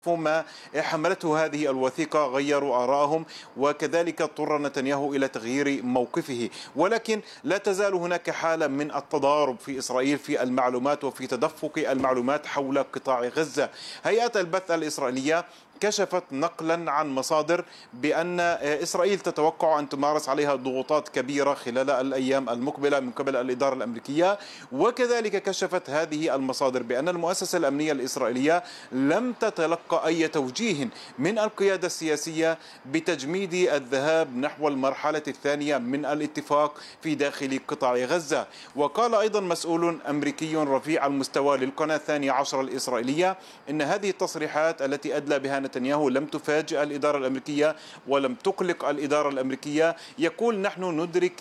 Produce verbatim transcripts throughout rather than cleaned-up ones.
ما حملته هذه الوثيقة غيروا آراءهم، وكذلك اضطر نتنياهو إلى تغيير موقفه. ولكن لا تزال هناك حالة من التضارب في إسرائيل في المعلومات وفي تدفق المعلومات حول قطاع غزة. هيئة البث الإسرائيلية كشفت نقلا عن مصادر بأن إسرائيل تتوقع أن تمارس عليها ضغوطات كبيرة خلال الأيام المقبلة من قبل الإدارة الأمريكية. وكذلك كشفت هذه المصادر بأن المؤسسة الأمنية الإسرائيلية لم تتلقى أي توجيه من القيادة السياسية بتجميد الذهاب نحو المرحلة الثانية من الاتفاق في داخل قطاع غزة. وقال أيضا مسؤول أمريكي رفيع المستوى للقناة الثانية عشر الإسرائيلية إن هذه التصريحات التي أدلى بها نتنياهو لم تفاجئ الإدارة الأمريكية ولم تقلق الإدارة الأمريكية. يقول نحن ندرك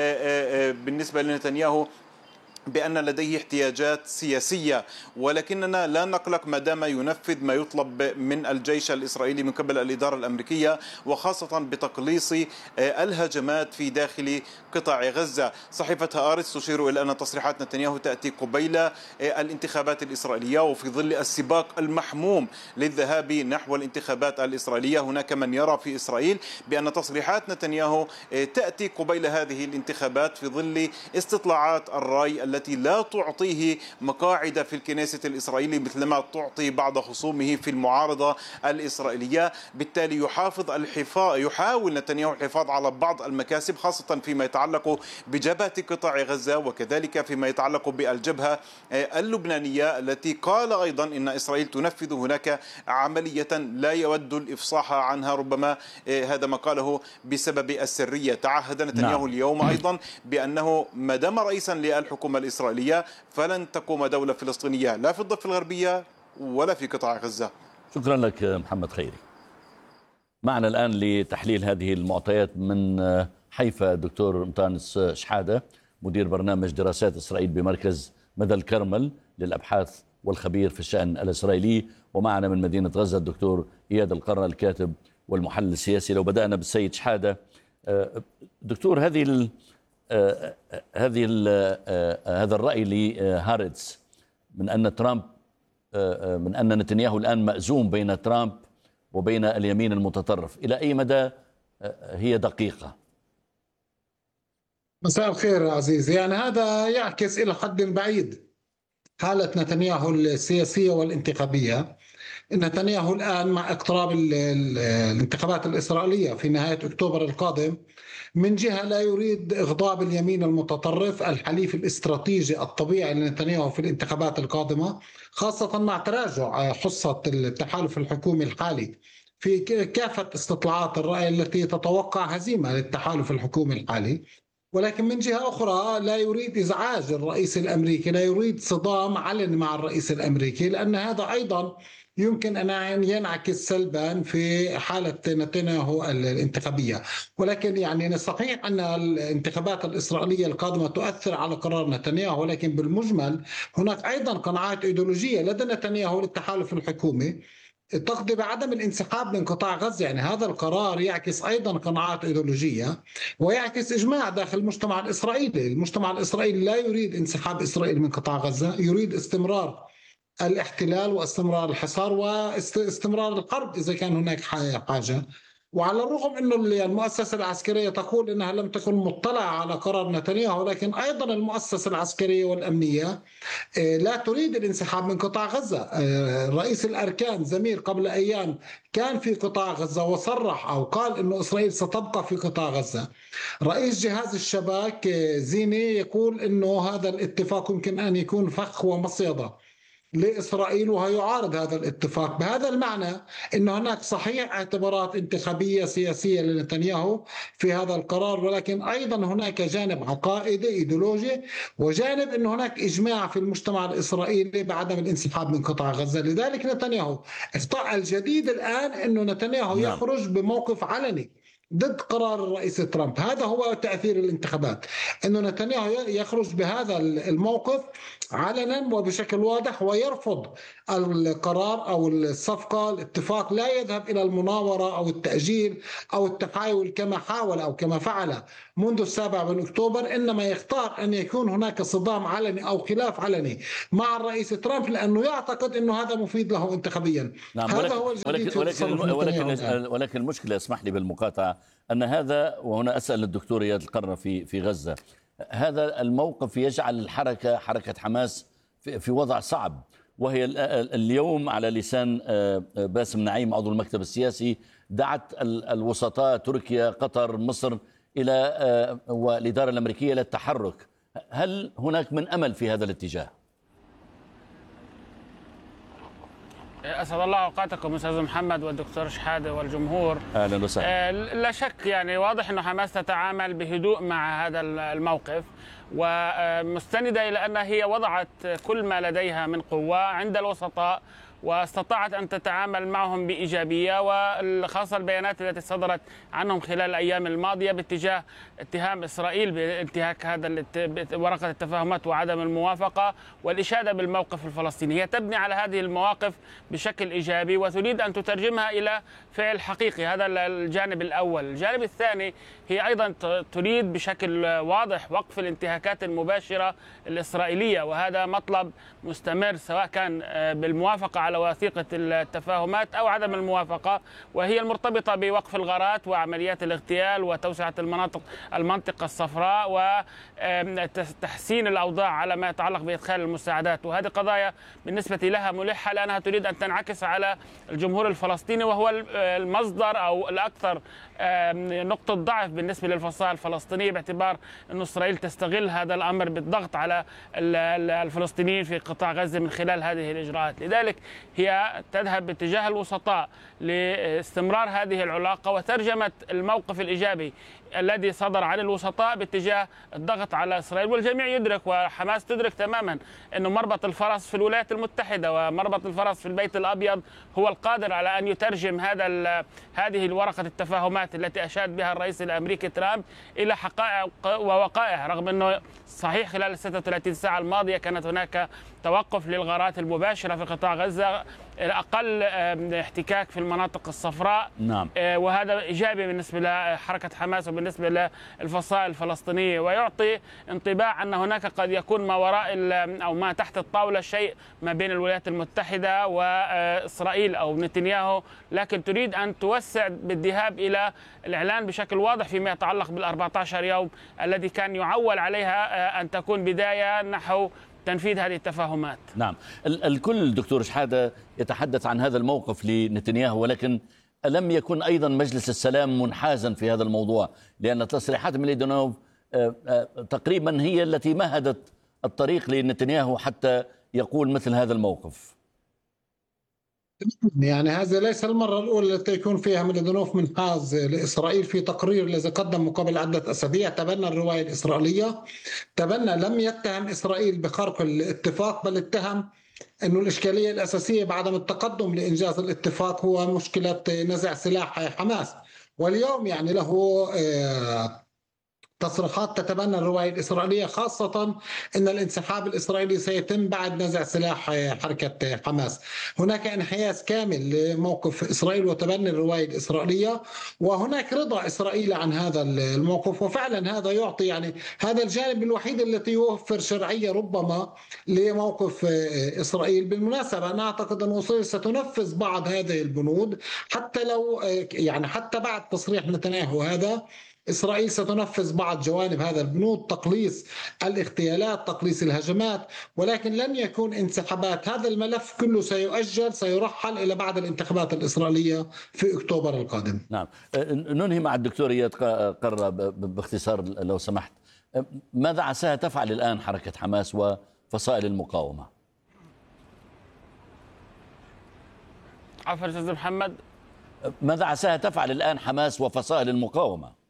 بالنسبة لنتنياهو بأن لديه احتياجات سياسية، ولكننا لا نقلق ما دام ينفذ ما يطلب من الجيش الإسرائيلي من قبل الإدارة الأمريكية، وخاصة بتقليص الهجمات في داخل قطاع غزة. صحيفة هآرتس تشير إلى أن تصريحات نتنياهو تأتي قبيل الانتخابات الإسرائيلية وفي ظل السباق المحموم للذهاب نحو الانتخابات الإسرائيلية. هناك من يرى في إسرائيل بأن تصريحات نتنياهو تأتي قبيل هذه الانتخابات في ظل استطلاعات الرأي التي لا تعطيه مقاعد في الكنيسة الإسرائيلي مثلما تعطي بعض خصومه في المعارضة الإسرائيلية. بالتالي يحافظ الحفاظ يحاول نتنياهو الحفاظ على بعض المكاسب، خاصة فيما يتعلق بجبهة قطاع غزة وكذلك فيما يتعلق بالجبهة اللبنانية التي قال أيضا إن إسرائيل تنفذ هناك عملية لا يود الإفصاح عنها، ربما هذا ما قاله بسبب السرية. تعهد نتنياهو نعم. اليوم أيضا بأنه ما دام رئيسا للحكومة الإسرائيلية فلن تقوم دولة فلسطينية لا في الضفة الغربية ولا في قطاع غزة. شكرا لك محمد خيري. معنا الآن لتحليل هذه المعطيات من حيفا الدكتور مطانس شحادة، مدير برنامج دراسات إسرائيل بمركز مدى الكرمل للأبحاث والخبير في الشأن الإسرائيلي، ومعنا من مدينة غزة الدكتور إياد القرنة الكاتب والمحلل السياسي. لو بدأنا بالسيد شحادة، دكتور، هذه ال آه هذه آه هذا الرأي لهارتس من أن ترامب آه من أن نتنياهو الآن مأزوم بين ترامب وبين اليمين المتطرف، إلى أي مدى هي دقيقة؟ مساء الخير عزيزي. يعني هذا يعكس إلى حد بعيد حالة نتنياهو السياسية والانتخابية. نتنياهو الآن مع اقتراب الانتخابات الإسرائيلية في نهاية أكتوبر القادم، من جهة لا يريد إغضاب اليمين المتطرف الحليف الاستراتيجي الطبيعي لنتنياهو في الانتخابات القادمة، خاصة مع تراجع حصة التحالف الحكومي الحالي في كافة استطلاعات الرأي التي تتوقع هزيمة للتحالف الحكومي الحالي. ولكن من جهة أخرى لا يريد إزعاج الرئيس الأمريكي، لا يريد صدام علني مع الرئيس الأمريكي، لأن هذا أيضا يمكن أن ينعكس سلبا في حالة نتنياهو الانتخابية. ولكن يعني صحيح أن الانتخابات الإسرائيلية القادمة تؤثر على قرار نتنياهو، ولكن بالمجمل هناك أيضا قناعات إيديولوجية لدى نتنياهو للتحالف الحكومي تقضي بعدم الانسحاب من قطاع غزة. يعني هذا القرار يعكس أيضا قناعات إيديولوجية ويعكس إجماع داخل المجتمع الإسرائيلي. المجتمع الإسرائيلي لا يريد انسحاب إسرائيل من قطاع غزة، يريد استمرار الاحتلال واستمرار الحصار واستمرار الحرب إذا كان هناك حاجة. وعلى الرغم أنه المؤسسة العسكرية تقول أنها لم تكن مطلعة على قرار نتنياهو، لكن أيضا المؤسسة العسكرية والأمنية لا تريد الانسحاب من قطاع غزة. رئيس الأركان زمير قبل أيام كان في قطاع غزة وصرح أو قال أنه إسرائيل ستبقى في قطاع غزة. رئيس جهاز الشباك زيني يقول أنه هذا الاتفاق يمكن أن يكون فخ ومصيدة لإسرائيل ويعارض هذا الاتفاق. بهذا المعنى أن هناك صحيح اعتبارات انتخابية سياسية لنتنياهو في هذا القرار، ولكن أيضا هناك جانب عقائدي إيديولوجي وجانب أن هناك إجماع في المجتمع الإسرائيلي بعدم الانسحاب من قطاع غزة. لذلك نتنياهو اخطاء الجديد الآن أنه نتنياهو نعم. يخرج بموقف علني ضد قرار الرئيس ترامب. هذا هو تأثير الانتخابات، أنه نتنياهو يخرج بهذا الموقف علنا وبشكل واضح ويرفض القرار أو الصفقة الاتفاق، لا يذهب إلى المناورة أو التأجيل أو التحايل كما حاول أو كما فعل منذ السابع من أكتوبر، إنما يختار أن يكون هناك صدام علني أو خلاف علني مع الرئيس ترامب لأنه يعتقد أنه هذا مفيد له انتخابيا. نعم. هذا ولكن هو الجديد في ولكن ولكن, ولكن, ولكن المشكلة، اسمح لي بالمقاطعة، أن هذا، وهنا أسأل الدكتور إياد القرنة في في غزة، هذا الموقف يجعل الحركة حركة حماس في وضع صعب، وهي اليوم على لسان باسم نعيم عضو المكتب السياسي دعت الوسطاء تركيا قطر مصر إلى والإدارة الأمريكية للتحرك. هل هناك من أمل في هذا الاتجاه؟ أسعد الله أوقاتكم أستاذ محمد والدكتور شحادة والجمهور. أهلا وسهلا. لا شك يعني واضح أنه حماس تتعامل بهدوء مع هذا الموقف، ومستندة إلى أنها هي وضعت كل ما لديها من قوة عند الوسطاء واستطاعت أن تتعامل معهم بإيجابية، وخاصة البيانات التي صدرت عنهم خلال الأيام الماضية باتجاه اتهام إسرائيل بانتهاك هذا ورقة التفاهمات وعدم الموافقة والإشادة بالموقف الفلسطيني. هي تبني على هذه المواقف بشكل إيجابي وتريد أن تترجمها إلى فعل حقيقي. هذا الجانب الأول. الجانب الثاني هي أيضا تريد بشكل واضح وقف الانتهاكات المباشرة الإسرائيلية، وهذا مطلب مستمر سواء كان بالموافقة على وثيقة التفاهمات أو عدم الموافقة، وهي المرتبطة بوقف الغارات وعمليات الاغتيال وتوسعة المناطق المنطقة الصفراء وتحسين الأوضاع على ما يتعلق بإدخال المساعدات. وهذه قضايا بالنسبة لها ملحة لأنها تريد أن تنعكس على الجمهور الفلسطيني، وهو المصدر أو الأكثر نقطة ضعف بالنسبة للفصائل الفلسطينية، باعتبار أن إسرائيل تستغل هذا الأمر بالضغط على الفلسطينيين في قطاع غزة من خلال هذه الإجراءات. لذلك هي تذهب باتجاه الوسطاء لاستمرار هذه العلاقة وترجمة الموقف الإيجابي الذي صدر عن الوسطاء باتجاه الضغط على إسرائيل. والجميع يدرك وحماس تدرك تماما أنه مربط الفرس في الولايات المتحدة ومربط الفرس في البيت الأبيض هو القادر على أن يترجم هذا هذه الورقة التفاهمات التي أشاد بها الرئيس الأمريكي ترامب إلى حقائق ووقائع، رغم أنه صحيح خلال الستة وثلاثين ساعة الماضية كانت هناك توقف للغارات المباشرة في قطاع غزة، أقل احتكاك في المناطق الصفراء. نعم. وهذا إيجابي بالنسبة لحركة حماس وبالنسبة للفصائل الفلسطينية، ويعطي انطباع أن هناك قد يكون ما وراء أو ما تحت الطاولة شيء ما بين الولايات المتحدة وإسرائيل أو نتنياهو، لكن تريد أن توسع بالذهاب إلى الإعلان بشكل واضح فيما يتعلق بالأربعة عشر يوم الذي كان يعول عليها أن تكون بداية نحو تنفيذ هذه التفاهمات. نعم. الكل دكتور شحادة يتحدث عن هذا الموقف لنتنياهو، ولكن ألم يكن أيضا مجلس السلام منحازا في هذا الموضوع؟ لأن تصريحات ميليدونوف تقريبا هي التي مهدت الطريق لنتنياهو حتى يقول مثل هذا الموقف. يعني هذا ليس المرة الأولى التي يكون فيها ميليدونوف منحاز لإسرائيل. في تقرير الذي قدم قبل عدة أسابيع تبنى الرواية الإسرائيلية، تبنى لم يتهم إسرائيل بخرق الاتفاق، بل اتهم أنه الإشكالية الأساسية بعدم التقدم لإنجاز الاتفاق هو مشكلة نزع سلاح حماس. واليوم يعني له آه تصريحات تتبنى الرواية الإسرائيلية، خاصة أن الانسحاب الإسرائيلي سيتم بعد نزع سلاح حركة حماس. هناك انحياز كامل لموقف إسرائيل وتبني الرواية الإسرائيلية، وهناك رضا إسرائيل عن هذا الموقف. وفعلا هذا يعطي يعني هذا الجانب الوحيد الذي يوفر شرعية ربما لموقف إسرائيل. بالمناسبة أنا أعتقد أن إسرائيل ستنفذ بعض هذه البنود حتى لو يعني حتى بعد تصريح نتنياهو هذا، إسرائيل ستنفذ بعض جوانب هذا البنود، تقليص الاغتيالات، تقليص الهجمات، ولكن لن يكون انسحابات. هذا الملف كله سيؤجل، سيرحل إلى بعد الانتخابات الإسرائيلية في أكتوبر القادم. نعم. ننهي مع الدكتور إياد قرة باختصار لو سمحت. ماذا عساها تفعل الآن حركة حماس وفصائل المقاومة؟ عفوا أستاذ محمد. ماذا عساها تفعل الآن حماس وفصائل المقاومة؟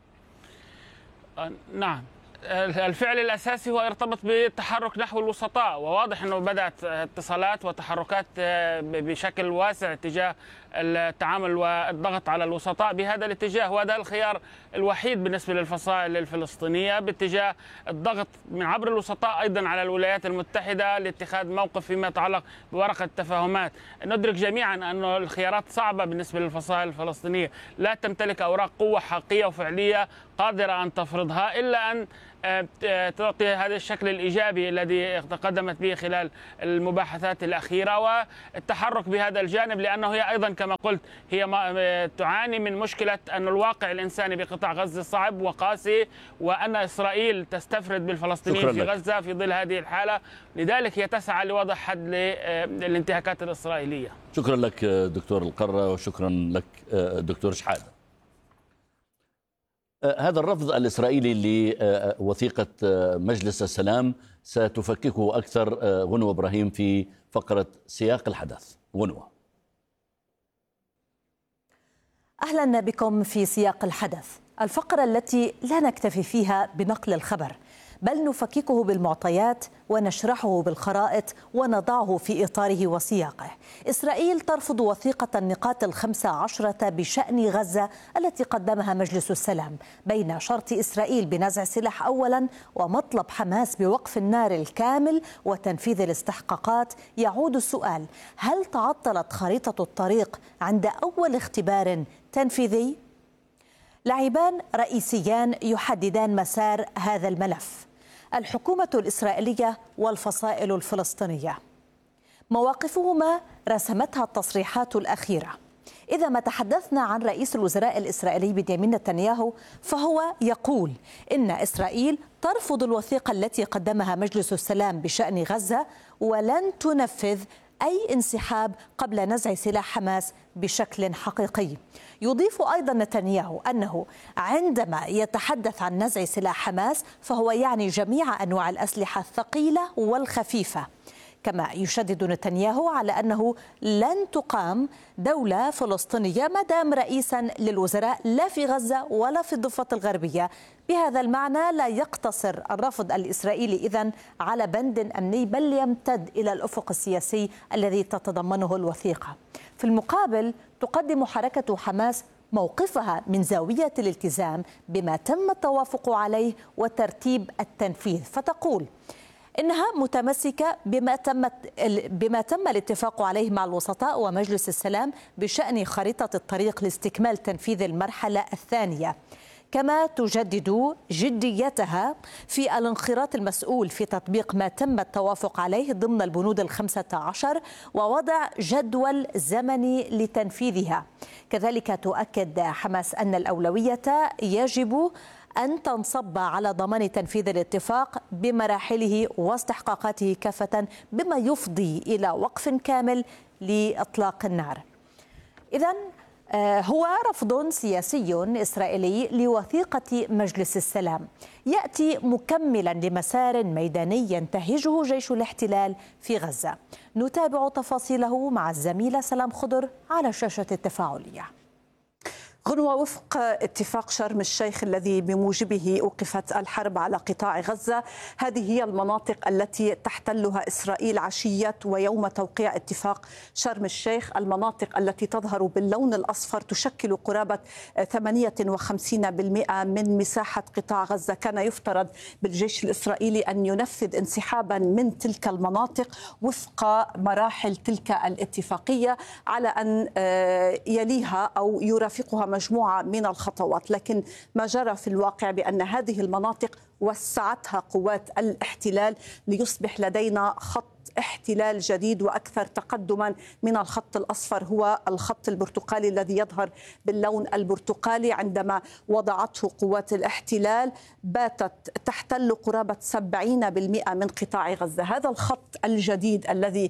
نعم، الفعل الأساسي هو يرتبط بالتحرك نحو الوسطاء، وواضح أنه بدأت اتصالات وتحركات بشكل واسع تجاه التعامل والضغط على الوسطاء بهذا الاتجاه، وهذا الخيار الوحيد بالنسبة للفصائل الفلسطينية باتجاه الضغط من عبر الوسطاء أيضا على الولايات المتحدة لاتخاذ موقف فيما يتعلق بورقة التفاهمات. ندرك جميعا أن الخيارات صعبة بالنسبة للفصائل الفلسطينية، لا تمتلك أوراق قوة حقيقية وفعلية قادرة أن تفرضها إلا أن تعطي هذا الشكل الإيجابي الذي تقدمت به خلال المباحثات الأخيرة والتحرك بهذا الجانب، لأنه هي أيضا كما قلت هي تعاني من مشكلة أن الواقع الإنساني بقطاع غزة صعب وقاسي، وأن إسرائيل تستفرد بالفلسطينيين في غزة في ظل هذه الحالة، لذلك هي تسعى لوضع حد للانتهاكات الإسرائيلية. شكرا لك دكتور القرة، وشكرا لك دكتور شحادة. هذا الرفض الإسرائيلي لوثيقة مجلس السلام ستفككه أكثر غنوة إبراهيم في فقرة سياق الحدث. غنوة. أهلا بكم في سياق الحدث، الفقرة التي لا نكتفي فيها بنقل الخبر، بل نفككه بالمعطيات ونشرحه بالخرائط ونضعه في إطاره وسياقه. إسرائيل ترفض وثيقة النقاط الخمسة عشرة بشأن غزة التي قدمها مجلس السلام، بين شرط إسرائيل بنزع سلاح أولا ومطلب حماس بوقف النار الكامل وتنفيذ الاستحقاقات. يعود السؤال: هل تعطلت خريطة الطريق عند أول اختبار تنفيذي؟ لاعبان رئيسيان يحددان مسار هذا الملف: الحكومة الإسرائيلية والفصائل الفلسطينية. مواقفهما رسمتها التصريحات الأخيرة. إذا ما تحدثنا عن رئيس الوزراء الإسرائيلي بنيامين نتنياهو فهو يقول إن إسرائيل ترفض الوثيقة التي قدمها مجلس السلام بشأن غزة ولن تنفذ أي انسحاب قبل نزع سلاح حماس بشكل حقيقي. يضيف أيضا نتنياهو أنه عندما يتحدث عن نزع سلاح حماس فهو يعني جميع أنواع الأسلحة الثقيلة والخفيفة. كما يشدد نتنياهو على أنه لن تقام دولة فلسطينية ما دام رئيسا للوزراء لا في غزة ولا في الضفة الغربية. بهذا المعنى لا يقتصر الرفض الإسرائيلي إذن على بند أمني، بل يمتد إلى الأفق السياسي الذي تتضمنه الوثيقة. في المقابل تقدم حركة حماس موقفها من زاوية الالتزام بما تم التوافق عليه وترتيب التنفيذ، فتقول إنها متمسكة بما تم بما تم الاتفاق عليه مع الوسطاء ومجلس السلام بشأن خريطة الطريق لاستكمال تنفيذ المرحلة الثانية. كما تجدد جديتها في الانخراط المسؤول في تطبيق ما تم التوافق عليه ضمن البنود الخمسة عشر ووضع جدول زمني لتنفيذها. كذلك تؤكد حماس أن الأولوية يجب أن تنصب على ضمان تنفيذ الاتفاق بمراحله واستحقاقاته كافة، بما يفضي إلى وقف كامل لإطلاق النار. إذن هو رفض سياسي إسرائيلي لوثيقة مجلس السلام يأتي مكملا لمسار ميداني ينتهجه جيش الاحتلال في غزة. نتابع تفاصيله مع الزميلة سلام خضر على شاشة التفاعلية. غنوة، وفق اتفاق شرم الشيخ الذي بموجبه أوقفت الحرب على قطاع غزة، هذه هي المناطق التي تحتلها إسرائيل عشية ويوم توقيع اتفاق شرم الشيخ. المناطق التي تظهر باللون الأصفر تشكل قرابة ثمانية وخمسين بالمئة من مساحة قطاع غزة. كان يفترض بالجيش الإسرائيلي أن ينفذ انسحابا من تلك المناطق وفق مراحل تلك الاتفاقية على أن يليها أو يرافقها مجموعة من الخطوات، لكن ما جرى في الواقع بأن هذه المناطق وسعتها قوات الاحتلال ليصبح لدينا خط احتلال جديد وأكثر تقدما من الخط الأصفر، هو الخط البرتقالي الذي يظهر باللون البرتقالي. عندما وضعته قوات الاحتلال باتت تحتل قرابة سبعين بالمئة من قطاع غزة. هذا الخط الجديد الذي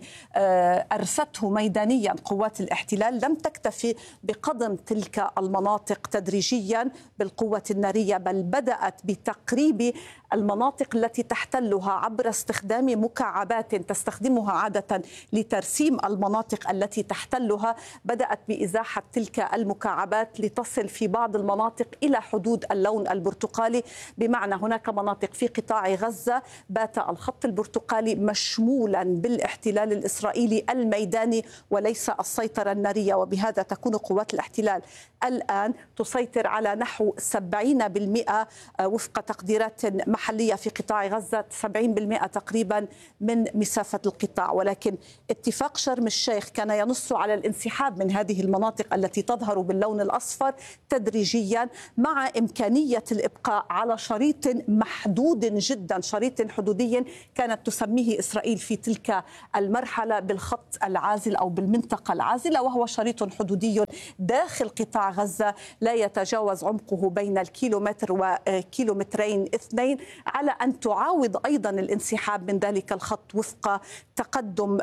أرسته ميدانيا قوات الاحتلال لم تكتفي بقضم تلك المناطق تدريجيا بالقوة النارية، بل بدأت بتقريب المناطق التي تحتلها عبر استخدام مكعبات تستخدمها عادة لترسيم المناطق التي تحتلها، بدأت بإزاحة تلك المكعبات لتصل في بعض المناطق إلى حدود اللون البرتقالي، بمعنى هناك مناطق في قطاع غزة بات الخط البرتقالي مشمولا بالاحتلال الإسرائيلي الميداني وليس السيطرة النارية، وبهذا تكون قوات الاحتلال الآن تسيطر على نحو سبعين بالمئة وفق تقديرات محلية في قطاع غزة، سبعين بالمئة تقريبا من مسافة القطاع. ولكن اتفاق شرم الشيخ كان ينص على الانسحاب من هذه المناطق التي تظهر باللون الأصفر تدريجيا، مع إمكانية الإبقاء على شريط محدود جدا، شريط حدودي كانت تسميه إسرائيل في تلك المرحلة بالخط العازل أو بالمنطقة العازلة، وهو شريط حدودي داخل قطاع غزة لا يتجاوز عمقه بين الكيلومتر وكيلومترين اثنين، على أن تعاود أيضا الانسحاب من ذلك الخط وفق تقدم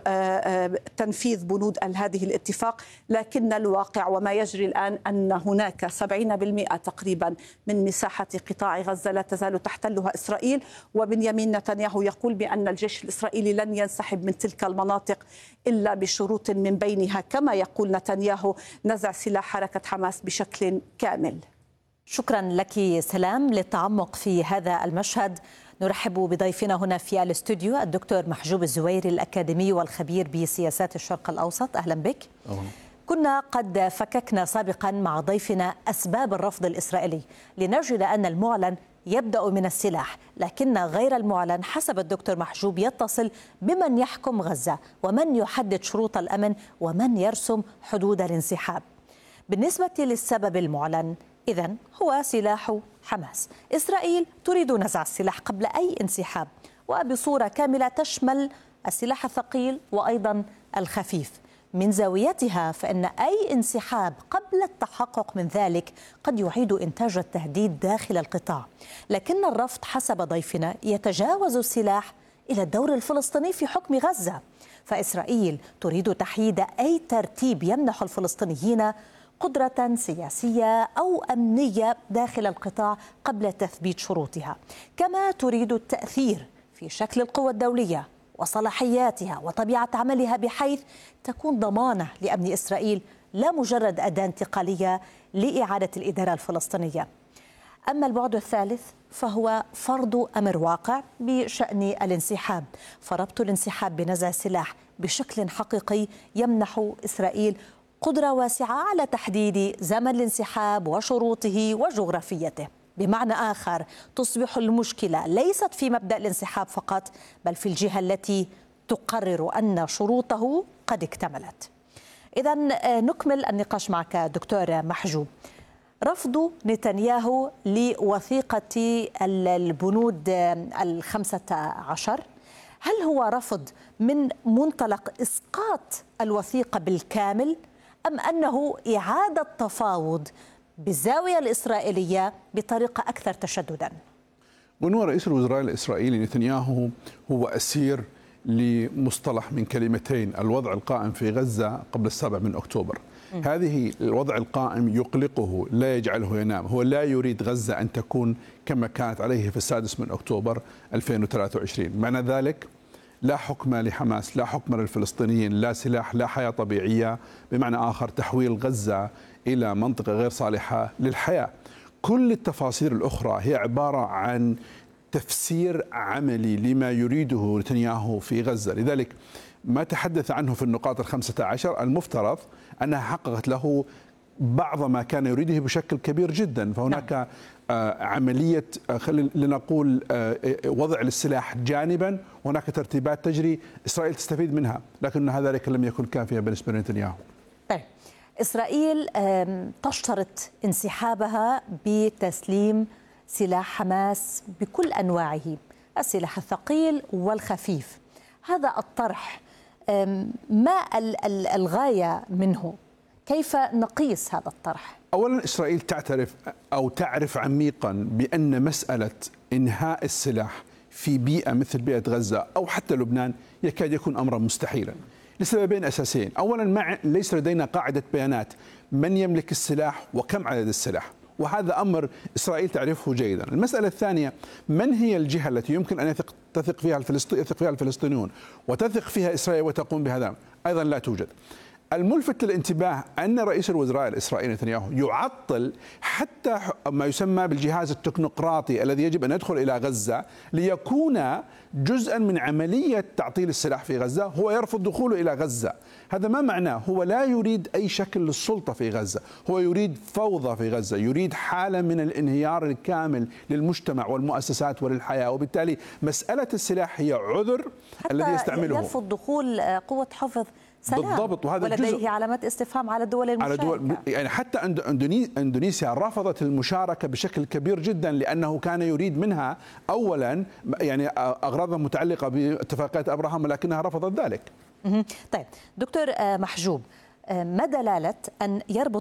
تنفيذ بنود هذه الاتفاق. لكن الواقع وما يجري الآن أن هناك سبعين بالمئة تقريبا من مساحة قطاع غزة لا تزال تحتلها إسرائيل، وبنيامين نتنياهو يقول بأن الجيش الإسرائيلي لن ينسحب من تلك المناطق إلا بشروط من بينها كما يقول نتنياهو نزع سلاح حركة حماس بشكل كامل. شكرا لك سلام للتعمق في هذا المشهد. نرحب بضيفنا هنا في الاستوديو الدكتور محجوب الزويري الأكاديمي والخبير بسياسات الشرق الأوسط. أهلا بك. أوه. كنا قد فككنا سابقا مع ضيفنا أسباب الرفض الإسرائيلي لنجد أن المعلن يبدأ من السلاح، لكن غير المعلن حسب الدكتور محجوب يتصل بمن يحكم غزة ومن يحدد شروط الأمن ومن يرسم حدود الانسحاب. بالنسبة للسبب المعلن إذن هو سلاح حماس. إسرائيل تريد نزع السلاح قبل أي انسحاب وبصورة كاملة تشمل السلاح الثقيل وأيضا الخفيف. من زاويتها فإن أي انسحاب قبل التحقق من ذلك قد يعيد إنتاج التهديد داخل القطاع، لكن الرفض حسب ضيفنا يتجاوز السلاح إلى الدور الفلسطيني في حكم غزة، فإسرائيل تريد تحييد أي ترتيب يمنح الفلسطينيين قدرة سياسية أو أمنية داخل القطاع قبل تثبيت شروطها، كما تريد التأثير في شكل القوى الدولية وصلاحياتها وطبيعة عملها بحيث تكون ضمانة لأمن إسرائيل لا مجرد أداة انتقالية لإعادة الإدارة الفلسطينية. أما البعد الثالث فهو فرض أمر واقع بشأن الانسحاب، فربط الانسحاب بنزع السلاح بشكل حقيقي يمنح إسرائيل قدرة واسعة على تحديد زمن الانسحاب وشروطه وجغرافيته. بمعنى آخر تصبح المشكلة ليست في مبدأ الانسحاب فقط، بل في الجهة التي تقرر أن شروطه قد اكتملت. إذن نكمل النقاش معك دكتور محجوب. رفض نتنياهو لوثيقة البنود الخمسة عشر، هل هو رفض من منطلق إسقاط الوثيقة بالكامل أم أنه إعادة تفاوض بالزاوية الإسرائيلية بطريقة أكثر تشددا؟ ونوى رئيس الوزراء الإسرائيلي نتنياهو هو أسير لمصطلح من كلمتين: الوضع القائم في غزة قبل السابع من أكتوبر. م. هذه الوضع القائم يقلقه، لا يجعله ينام. هو لا يريد غزة أن تكون كما كانت عليه في السادس من أكتوبر ألفين وثلاثة وعشرين. معنى ذلك لا حكم لحماس، لا حكم للفلسطينيين، لا سلاح، لا حياة طبيعية، بمعنى آخر تحويل غزة إلى منطقة غير صالحة للحياة. كل التفاصيل الأخرى هي عبارة عن تفسير عملي لما يريده نتنياهو في غزة. لذلك ما تحدث عنه في النقاط الخمسة عشر المفترض أنها حققت له بعض ما كان يريده بشكل كبير جدا. فهناك نعم. عملية لنقول وضع للسلاح جانبا، وهناك ترتيبات تجري إسرائيل تستفيد منها، لكن ذلك لم يكن كافيا بالنسبة لنتنياهو. طيب، إسرائيل تشترط انسحابها بتسليم سلاح حماس بكل أنواعه، السلاح الثقيل والخفيف. هذا الطرح ما الغاية منه؟ كيف نقيس هذا الطرح؟ أولا، إسرائيل تعترف أو تعرف عميقا بأن مسألة إنهاء السلاح في بيئة مثل بيئة غزة أو حتى لبنان يكاد يكون أمرا مستحيلا لسببين أساسيين. أولا، مع ليس لدينا قاعدة بيانات من يملك السلاح وكم عدد السلاح، وهذا أمر إسرائيل تعرفه جيدا. المسألة الثانية، من هي الجهة التي يمكن أن يثق تثق فيها الفلسطينيون يثق فيها الفلسطينيون وتثق فيها إسرائيل وتقوم بهذا؟ أيضا لا توجد. الملفت للانتباه أن رئيس الوزراء الإسرائيلي نتنياهو يعطل حتى ما يسمى بالجهاز التكنوقراطي الذي يجب أن يدخل إلى غزة ليكون جزءا من عملية تعطيل السلاح في غزة. هو يرفض دخوله إلى غزة. هذا ما معناه؟ هو لا يريد أي شكل للسلطة في غزة، هو يريد فوضى في غزة، يريد حالة من الانهيار الكامل للمجتمع والمؤسسات وللحياة. وبالتالي مسألة السلاح هي عذر الذي يستعمله. يرفض دخول قوة حفظ سلام بالضبط، وهذا ولديه علامات استفهام على الدول المشاركة. على دول يعني حتى اندونيسيا رفضت المشاركة بشكل كبير جدا لأنه كان يريد منها أولا يعني أغراضها متعلقة باتفاقية أبراهام، ولكنها رفضت ذلك. طيب دكتور محجوب، ما دلالة أن يربط